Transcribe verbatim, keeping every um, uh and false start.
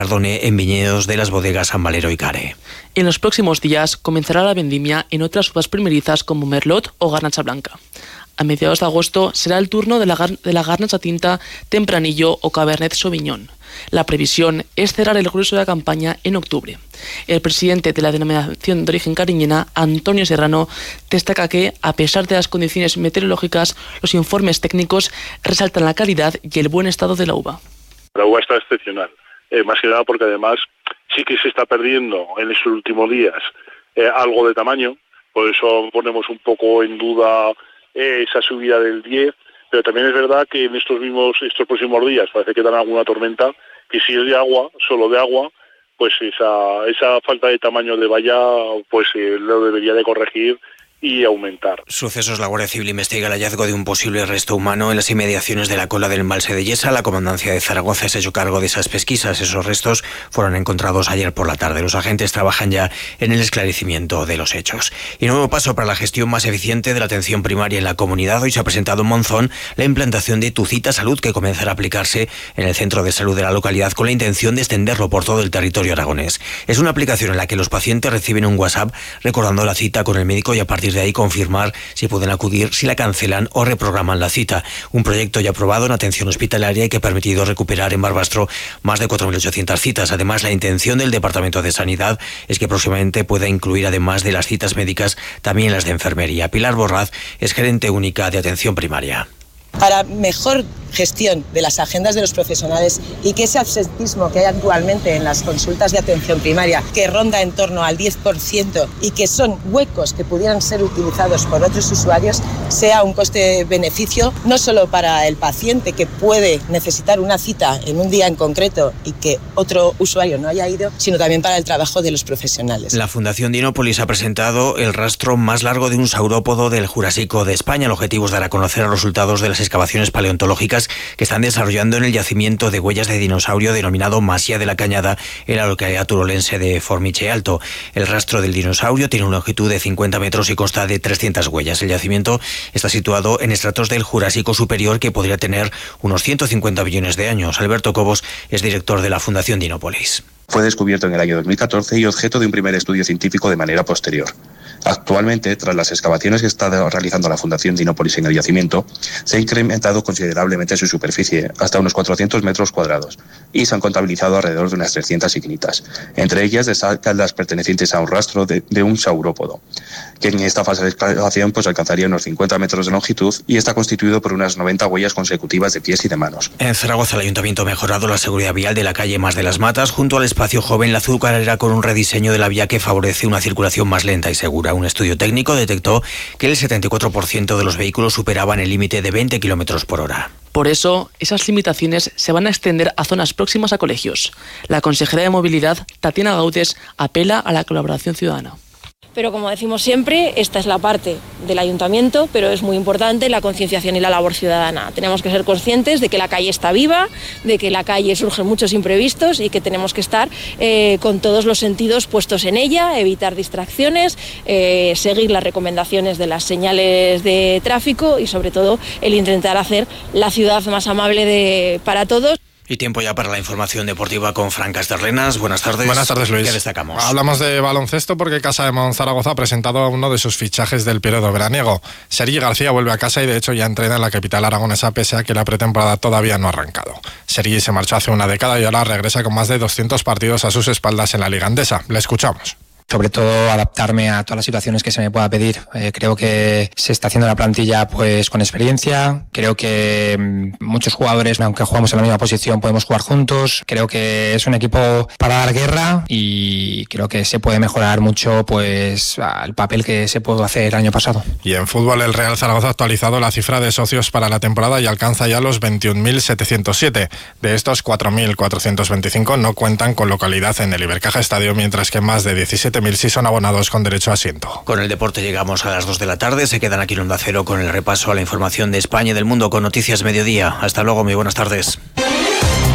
en viñedos de las bodegas San Valero y Care. En los próximos días comenzará la vendimia en otras uvas primerizas como Merlot o Garnacha Blanca. A mediados de agosto será el turno de la, de la Garnacha Tinta, Tempranillo o Cabernet Sauvignon. La previsión es cerrar el grueso de la campaña en octubre. El presidente de la Denominación de Origen Cariñena, Antonio Serrano, destaca que, a pesar de las condiciones meteorológicas, los informes técnicos resaltan la calidad y el buen estado de la uva. La uva está excepcional, eh, más que nada porque además sí que se está perdiendo en estos últimos días eh, algo de tamaño, por eso ponemos un poco en duda eh, esa subida del diez, pero también es verdad que en estos mismos, estos próximos días parece que dan alguna tormenta, que si es de agua, solo de agua, pues esa, esa falta de tamaño de valla pues eh, lo debería de corregir y aumentar. Sucesos. La Guardia Civil investiga el hallazgo de un posible resto humano en las inmediaciones de la cola del embalse de Yesa. La Comandancia de Zaragoza se ha hecho cargo de esas pesquisas. Esos restos fueron encontrados ayer por la tarde. Los agentes trabajan ya en el esclarecimiento de los hechos. Y nuevo paso para la gestión más eficiente de la atención primaria en la comunidad. Hoy se ha presentado en Monzón la implantación de Tu Cita Salud, que comenzará a aplicarse en el centro de salud de la localidad con la intención de extenderlo por todo el territorio aragonés. Es una aplicación en la que los pacientes reciben un WhatsApp recordando la cita con el médico y a partir de ahí confirmar si pueden acudir, si la cancelan o reprograman la cita. Un proyecto ya aprobado en atención hospitalaria y que ha permitido recuperar en Barbastro más de cuatro mil ochocientas citas. Además, la intención del Departamento de Sanidad es que próximamente pueda incluir, además de las citas médicas, también las de enfermería. Pilar Borraz es gerente única de atención primaria. Para mejor gestión de las agendas de los profesionales y que ese absentismo que hay actualmente en las consultas de atención primaria, que ronda en torno al diez por ciento y que son huecos que pudieran ser utilizados por otros usuarios, sea un coste-beneficio no solo para el paciente que puede necesitar una cita en un día en concreto y que otro usuario no haya ido, sino también para el trabajo de los profesionales. La Fundación Dinópolis ha presentado el rastro más largo de un saurópodo del Jurásico de España. El objetivo es dar a conocer los resultados de las excavaciones paleontológicas que están desarrollando en el yacimiento de huellas de dinosaurio denominado Masía de la Cañada en la localidad turolense de Formiche Alto. El rastro del dinosaurio tiene una longitud de cincuenta metros y consta de trescientas huellas. El yacimiento está situado en estratos del Jurásico superior que podría tener unos ciento cincuenta millones de años. Alberto Cobos es director de la Fundación Dinópolis. Fue descubierto en el año dos mil catorce y objeto de un primer estudio científico de manera posterior. Actualmente, tras las excavaciones que está realizando la Fundación Dinópolis en el yacimiento, se ha incrementado considerablemente su superficie, hasta unos cuatrocientos metros cuadrados, y se han contabilizado alrededor de unas trescientas ignitas. Entre ellas destacan las pertenecientes a un rastro de, de un saurópodo, que en esta fase de excavación pues, alcanzaría unos cincuenta metros de longitud y está constituido por unas noventa huellas consecutivas de pies y de manos. En Zaragoza, el Ayuntamiento ha mejorado la seguridad vial de la calle Mas de las Matas, junto al espacio joven La Azucarera, con un rediseño de la vía que favorece una circulación más lenta y segura. Un estudio técnico detectó que el setenta y cuatro por ciento de los vehículos superaban el límite de veinte kilómetros por hora. Por eso, esas limitaciones se van a extender a zonas próximas a colegios. La consejera de Movilidad, Tatiana Gaudes, apela a la colaboración ciudadana. Pero como decimos siempre, esta es la parte del ayuntamiento, pero es muy importante la concienciación y la labor ciudadana. Tenemos que ser conscientes de que la calle está viva, de que la calle surgen muchos imprevistos y que tenemos que estar eh, con todos los sentidos puestos en ella, evitar distracciones, eh, seguir las recomendaciones de las señales de tráfico y sobre todo el intentar hacer la ciudad más amable de, para todos. Y tiempo ya para la información deportiva con Fran Casterlenas. Buenas tardes. Buenas tardes, Luis. ¿Qué destacamos? Hablamos de baloncesto porque Casa de Monzaragoza ha presentado uno de sus fichajes del periodo veraniego. Sergi García vuelve a casa y de hecho ya entrena en la capital aragonesa pese a que la pretemporada todavía no ha arrancado. Sergi se marchó hace una década y ahora regresa con más de doscientos partidos a sus espaldas en la Liga Andesa. Le escuchamos. Sobre todo adaptarme a todas las situaciones que se me pueda pedir. Eh, creo que se está haciendo la plantilla pues con experiencia. Creo que mmm, muchos jugadores, aunque jugamos en la misma posición, podemos jugar juntos. Creo que es un equipo para dar guerra y creo que se puede mejorar mucho pues el papel que se pudo hacer el año pasado. Y en fútbol, el Real Zaragoza ha actualizado la cifra de socios para la temporada y alcanza ya los veintiún mil setecientos siete. De estos, cuatro mil cuatrocientos veinticinco no cuentan con localidad en el Ibercaja Estadio, mientras que más de diecisiete mil sí son abonados con derecho a asiento. Con el deporte llegamos a las dos de la tarde. Se quedan aquí en Onda Cero con el repaso a la información de España y del mundo con Noticias Mediodía. Hasta luego, muy buenas tardes.